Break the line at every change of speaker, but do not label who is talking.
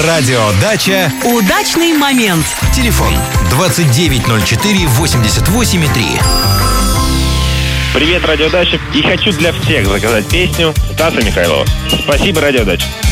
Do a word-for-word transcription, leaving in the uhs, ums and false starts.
Радио Дача.
Удачный момент.
Телефон двадцать девять ноль четыре восемьдесят восемь три.
Привет, Радио Дача. И хочу для всех заказать песню Стаса Михайлова. Спасибо, Радио Дача.